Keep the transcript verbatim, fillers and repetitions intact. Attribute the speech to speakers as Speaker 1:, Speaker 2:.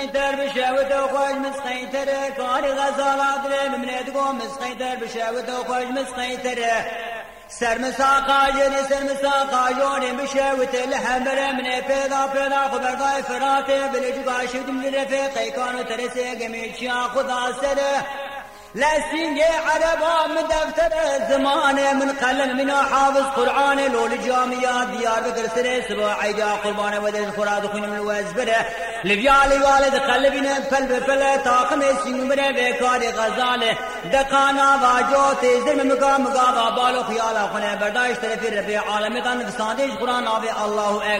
Speaker 1: مسخيتر بشاوت وخوش مسخيتر كاري غزالات رم من ادقو مسخيتر بشاوت وخوش مسخيتر سر مساقا جني سر مساقا جوني بشاوت الحمر من پیدا پیدا خبرداي فراتي بلجبا شد من رفيقي كانوا ترسي قميت شا خدا سره لسينجي عربا من دفتر الزمان من قلن من حافظ قرآن لول جاميات ديار بكر سره سبا عيدا قربان ودرس خراد خون من الوزبره لبيالي والد قلبنا فل بفل طاقم سين بره بكار غزاله دقانا واجوت زرم مقام مقام بالو خيالا خونه برداشت طرف ربي عالمي نفساندش قرآن آبي الله